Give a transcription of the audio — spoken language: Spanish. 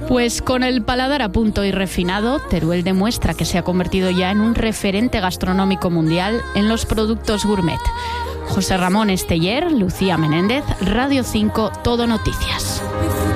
Pues con el paladar a punto y refinado, Teruel demuestra que se ha convertido ya en un referente gastronómico mundial en los productos gourmet. José Ramón Esteller, Lucía Menéndez, Radio 5, Todo Noticias.